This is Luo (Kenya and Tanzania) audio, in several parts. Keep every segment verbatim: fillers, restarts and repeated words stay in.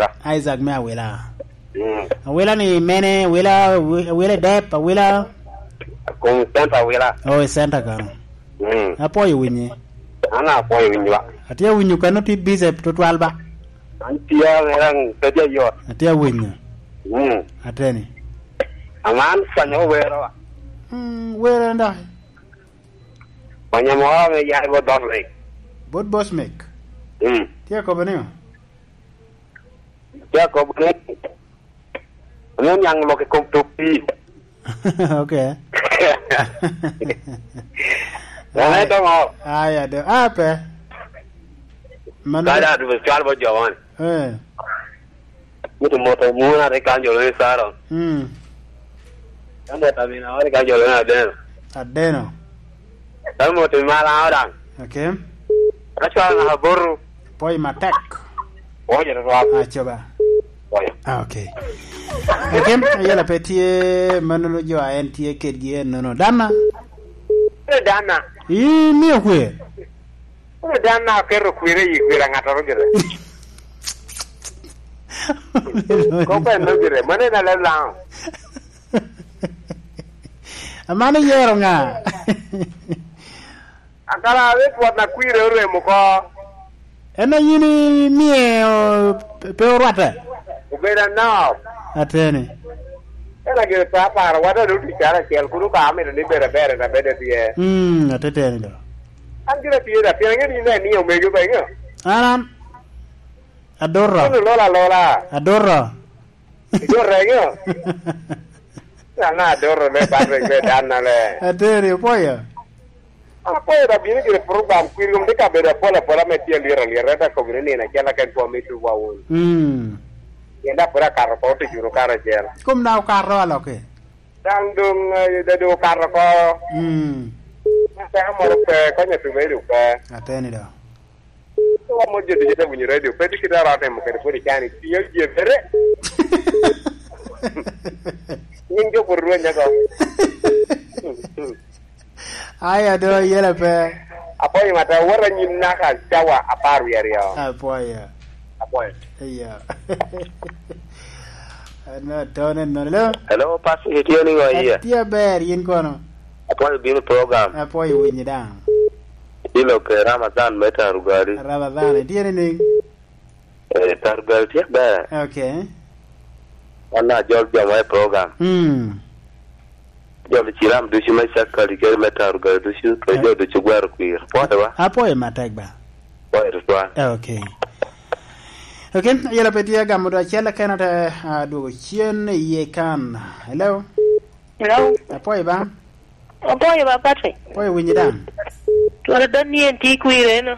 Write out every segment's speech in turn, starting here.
Awela. Isaac me Awela. Mm. Awela ni mene Awela Awela dep Awela. Kung Santa Awela. Oh Santa kan. Mm. Apo yu winyi. Ana apo yu winyi ba. Atia winyu kanu ti bicep to twelve ba. Antia ngang tedia yo. Atia winyu. Mm. Ateni. Aman sanyo wera. Hmm wera nda. Banya mo me ya go dorle. Bot boss make. Mm. Tia ko benio. Ya ko bne. Ano yang lo ke kong tupi. Okay. Nah, itu mau. Ah ya de apa? Mana ada tu besar berjalan. Eh. Itu motor muna de kan jalan sekarang. Hmm. Anda tapi nak orang kan jalan ada. Ada no. Tapi motor malah orang. Okay. Rasa nak buru. Poi matek. Oh ya ruap. Ah coba. Oh ya. Ah okay. Okay, ya la petie manolo jo antie kedie no no dana. Dana. Ih, mio kwe. Dana kero kwire yi kwira ngatoro gere. Ko pa no gere, mane na la la. Amane yero nga. Akala we kwa na kwire ore mo ko. Ena yini mie o peorata. Ubera now. Atene. Ela gere pa para wada du tikara kel kuru ka ame ni bere bere na bere tie. Hmm, atetene do. Angira tie da tie ngeni ne ni o mejo ba ngo. Anan. Adoro. Lola lola. Adoro. Yo rego. Na adoro me pa re be danna le. Atene poya. Ah poi da bine che program qui non de cabera pola pola metti lira lira da come ne na chiala che tuo metti wa un. Hmm. Yenda pura carro po ti giuro cara gel. Kom nau carro alo ke. Dang dung de do carro ko. Hmm. Sa mo pe ko nya tu vedo pe. Atene do. To mo je de je bunyi radio pe ti kita rate mo ke puri kani ti yo je bere. Ninjo purru nya ko. Aya do yela pe. Apoy mata wara nyin naka jawa aparu yari yo. Apoya. Apoy. Iya. Ana tone no lo. Hello pas hetio ni wa iya. Tia ber yin kono. Apoy bin program. Apoy winyi dang. Dilo ke Ramadan meta rugari. Ramadan dia ni. Eh targal tiap ba. Okay. Ana jol jama program. Hmm. Jol chiram du shima sakali ke meta rugari du shi ko jol du chugwar kuir. Poda ba. Apoy matek ba. Poy rutwa. Okay. Okay, yela petia gamudo chela kanata adu chien ye kan. Hello. Hello. Apoy ba. Apoy ba Patrick. Apoy winyi dang. Tuara dani enti kuire no.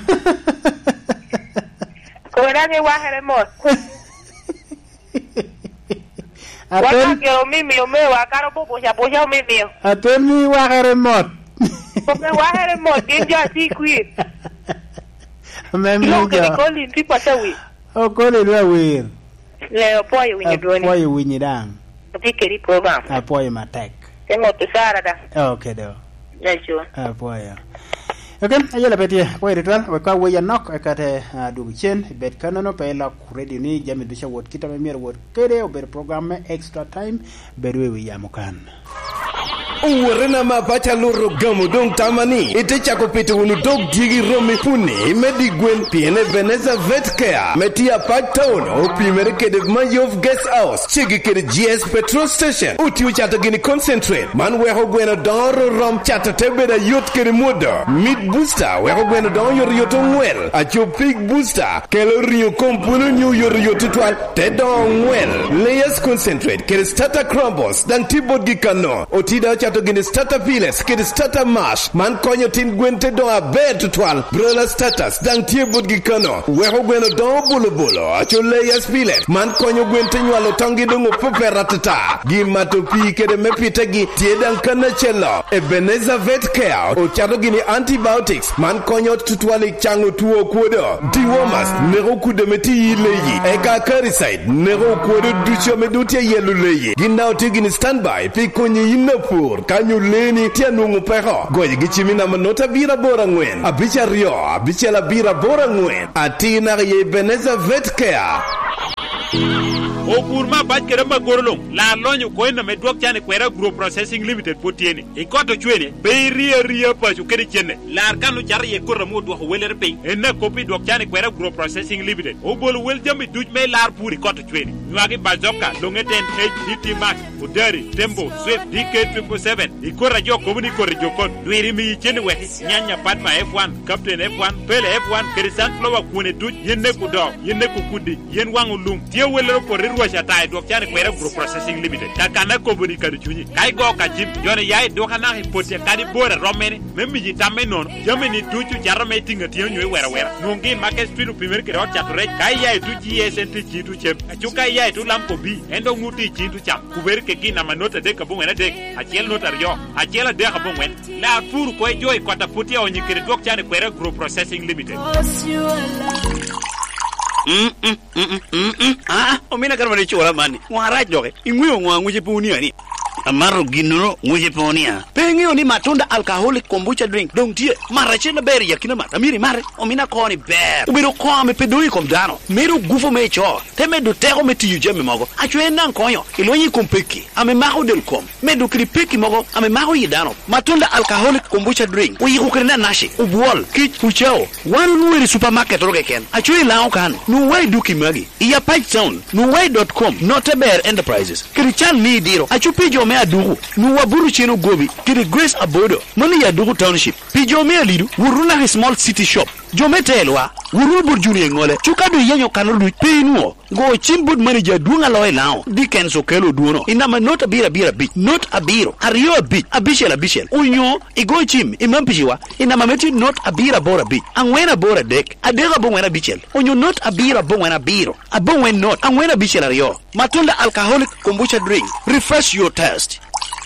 Ko rage wa here mo. Wata ke o mimi o me wa karo popo ya poja o mimi. Atoni wa here mot. Ko me wa here mo dinja ti kuire. Memi Lo ke ja. ko lin ti patawi. O kole lo wir. Le apoy winyi doni. Apoy winyi dang. Ti keri program. Apoy matek. Tengo tu sara da. Okay do. Ya jo. Apoy. Okay, ayela petie poy ritual we ka we yanok ekate adu chen bet kanono pe la ready ni jami dusha wot kita me mer wot kede o ber program extra time berwe we yamukan. Uwerena mapata loro gamu dong tamani ite chako pete unu dog digi romi puni medi gwen piene Veneza Vet Care metia pat town opi mereke de Mayov Guest House chigi kede G S petrol station uti uchata gini concentrate man weho gweno doro rom chata tebe da yot kede moda mid booster weho gweno don yor yoto ngwel acho pig booster kelo rio kompuno nyu yor yoto twal te don ngwel layers concentrate kede starter crumbles dan tibot gikano otida chato gini starter piles kede starter mash man konyo tin gwente don a bet twal brola status dan tibot gikano weho gweno don bolo bolo acho layers piles man konyo gwente nywalo tongi dongo pepe ratata gimato pi kede mepite gi tiedan kana chelo Ebenezer Vet Care o chato gini antibiotics man konyo tutwali chango tuo kuodo dewormers nero kude meti yileyi eka caricide nero kuodo ducho medutia yelu leyi ginao tigini standby pi konyi inapur kanyo leni tia nungu peho goyi gichimina manota bira bora ngwen abicha rio abicha la bira bora ngwen atina ye Ebenezer Vet Care. o burma baj kere ma gorlong la lonyo ko na me dok chane kwera group processing limited potieni e koto chwene be ria ria pa chu kere chene la kanu char ye ko ramo do weler pe en na kopi dok chane kwera group processing limited o bol wel jambi duj me lar puri koto chwene nwagi bazoka longeten H D T Max Udari Tembo Swift D K seven seven e ko radio komuni ko radio kon dwiri mi chene we nyanya Padma F one Captain F one Pele F one kere sunflower kune duj yenne ku do yenne ku kudi yen wangu lum tie welero ko rirwa tai dok chane kwera group processing limited kakana ko boni kadu chunyi kai go ka jim jone yai do kana hipote kadi bora romene memmi ji tamme non jameni tuchu jarame tinga tiyo nywe wera wera nungi market street primer ke rot chature kai yai tu ji esenti ji tu chem achuka yai tu lampo bi endo nguti ji tu cham kuber ke kina manota de kabung ena de achiel nota ryo achiel de kabung wen la furu ko joy kota putia onyi kere dok chane kwera group processing limited. Mm mm mm mm mm ah omina karma ni chola mani ngwara joge ingwiyo ngwangu jepuni ani amaro ginoro nguje ponia pengi oni matunda alcoholic kombucha drink dong tie mara chena beri yakina mata miri mare omina koni ber ubiro kome pedoi kom dano mero gufo mecho teme do tego meti yuje me mogo achwe nan konyo ilonyi kompeki ame maho del kom medo kripeki mogo ame maho yidano matunda alcoholic kombucha drink uyi kukrena nashi ubwol kich kuchao wan nuweri supermarket roge ken achwe lao kan nuwai duki magi iya page town nuwai dot com noteber enterprises krichan ni diro achupijo me adugu nuwa buru cheno gobi kiri Grace Abodo mani ya dugu township pijo me alidu wuruna small city shop jometelwa wuru burjuni ngole chukadu yenyo kanodu pinuo go chimbud manager dunga loy lao dikenso kelo duono inama not abira bira bi not abiro ariyo bi abishel abishel unyo igo chim imampishiwa inama meti not abira bora bi angwena bora dek adega bongwena bichel unyo not abira bongwena biro abongwen not angwena bichel ariyo matunda alcoholic kombucha drink refresh your taste.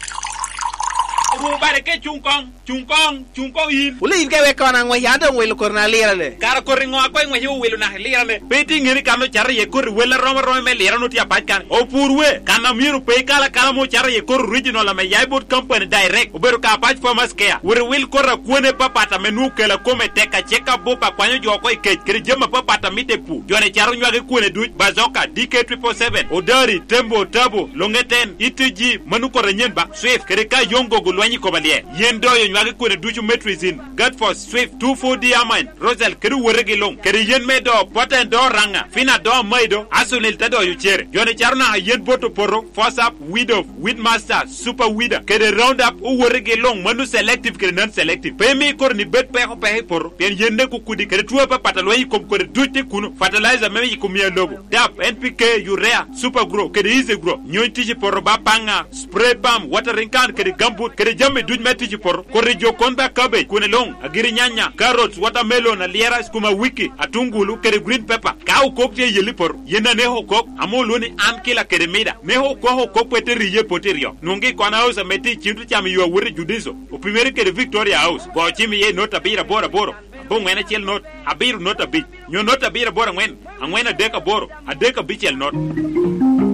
Rubare ke chungkong chungkong chungkong yin uli ke we kona ngwe yado ngwe korna lirale kar koringo ko ngwe yu welu na lirale peti ngiri kanu char ye kor wela roma roma me lirano ti apakan o purwe kana miru pe kala kala mo char ye kor original me yaibot company direct uberu ka apach farmers care wure wil korra kuone papata menu kala kome teka cheka bopa kwanyo joko ke kiri jema papata mite pu jone charu nywage kuone du bazoka D K seven seven Odari Tembo Tabo Longeten I T G manu ko renyenba Swift kiri ka yongo gulwanyi ko balie yendo yo nywage kuone duchu metrizin Godford Swift two four D Amine Rosel kiri werege long kiri yen medo poten do ranga fina do maido asunil tado yu chere jone charu na yen boto poro Forsap Widow Weedmaster Super Weeder kiri Roundup u werege long manu selective kiri non selective pemi kor ni bet peho pehe poro pen yende ku kudi kiri tuwa pa patalwayi kom kore duchi kuno fertilizer meme yikumia logo dap N P K urea super grow kiri easy grow nyon tiji poro ba panga spray palm watering can kiri gambut kiri jambe duj metiji poro kore jokonda cabbage kune long agiri nyanya carrots watermelon aliera skuma wiki atungulu kiri green pepper kau kokje yeli poro yenda neho kok amolo ni ankila kiri mida neho koho kokwete riye poterio nungi kwana house meti chintu chami yuwa wuri judizo upimeri kiri Victoria House go chimi ye nota bira bora boro bo ngwena chel not abiru not abi nyo not abira bora ngwen angwena deka boro adeka bichel not